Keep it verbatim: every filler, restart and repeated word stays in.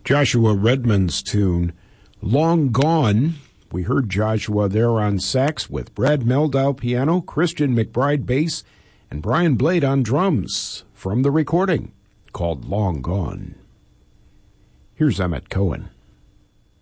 Joshua Redmond's tune, Long Gone. We heard Joshua there on sax with Brad Meldau piano, Christian McBride bass, and Brian Blade on drums from the recording called Long Gone. Here's Emmett Cohen.